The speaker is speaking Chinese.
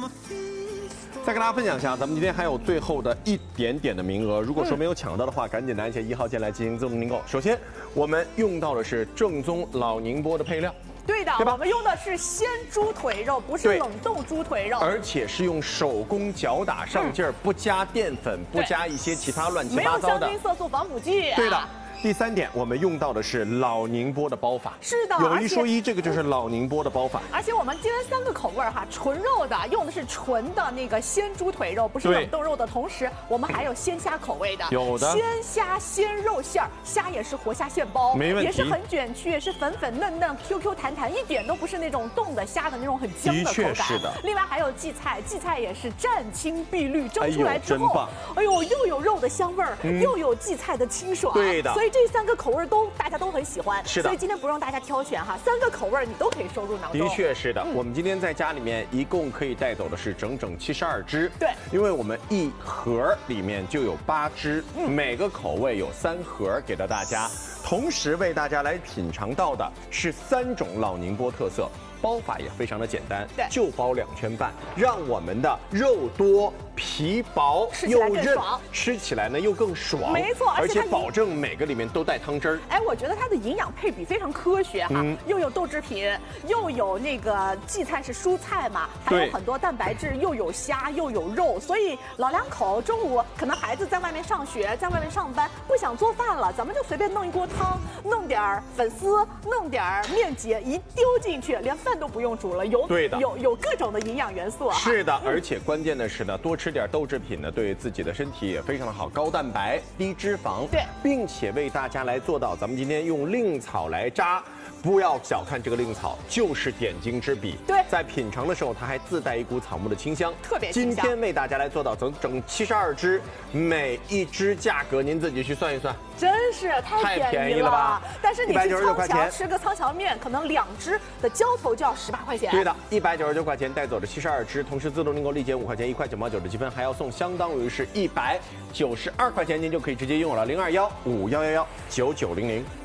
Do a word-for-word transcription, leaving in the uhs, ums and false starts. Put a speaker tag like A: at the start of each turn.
A: 再跟大家分享一下，咱们今天还有最后的一点点的名额，如果说没有抢到的话，赶紧拿起一号键来进行自动订购。首先，我们用到的是正宗老宁波的配料。
B: 对的，对吧？我们用的是鲜猪腿肉，不是冷冻猪腿肉，
A: 而且是用手工搅打上劲儿，嗯、不加淀粉，不加一些其他乱七八糟的，
B: 没有香精、色素、防腐剂、啊。
A: 对的。 第三点，我们用到的是老宁波的包法。
B: 是的，
A: 有一说一，这个就是老宁波的包法。
B: 而且我们今天三个口味哈，纯肉的用的是纯的那个鲜猪腿肉，不是冷冻肉的。同时，我们还有鲜虾口味的，
A: 有的
B: 鲜虾鲜肉馅儿，虾也是活虾现包，
A: 没问题，
B: 也是很卷曲，也是粉粉嫩嫩、Q Q 弹弹，一点都不是那种冻的虾的那种很僵的口感。
A: 的确是的。
B: 另外还有荠菜，荠菜也是湛青碧绿，蒸出来之后，
A: 哎呦，真棒！
B: 哎呦，又有肉的香味儿，嗯、又有荠菜的清爽。
A: 对的。
B: 所以这三个口味都。 都大家都很喜欢，
A: 是的，
B: 所以今天不用大家挑选哈，三个口味你都可以收入囊中。
A: 的确是的，嗯、我们今天在家里面一共可以带走的是整整七十二只，
B: 对，
A: 因为我们一盒里面就有八只，嗯、每个口味有三盒给到大家，同时为大家来品尝到的是三种老宁波特色。 包法也非常的简单，
B: 对，
A: 就包两圈半，让我们的肉多皮薄又韧，吃起来呢又更爽，
B: 没错，
A: 而且保证每个里面都带汤汁儿。
B: 哎，我觉得它的营养配比非常科学哈，嗯、又有豆制品，又有那个荠菜是蔬菜嘛，还有很多蛋白质，又有虾又有肉，所以老两口中午可能孩子在外面上学，在外面上班，不想做饭了，咱们就随便弄一锅汤，弄点粉丝，弄点面结，一丢进去，连饭 都不用煮了，有
A: 对的，
B: 有有各种的营养元素啊。
A: 是的，而且关键的是呢，多吃点豆制品呢，对自己的身体也非常的好，高蛋白、低脂肪，
B: 对，
A: 并且为大家来做到，咱们今天用令草来扎。 不要小看这个令草，就是点睛之笔。
B: 对，
A: 在品尝的时候，它还自带一股草木的清香，
B: 特别清香。
A: 今天为大家来做到整整七十二只，每一只价格您自己去算一算，
B: 真是太便宜了吧？但是你去仓桥吃个仓桥面，可能两只的浇头就要十八块钱。
A: 对的，一百九十九块钱带走了七十二只，同时自动订购立减五块钱，一块九毛九的积分，还要送相当于是一百九十二块钱，您就可以直接拥有了零二幺五幺幺幺九九零零。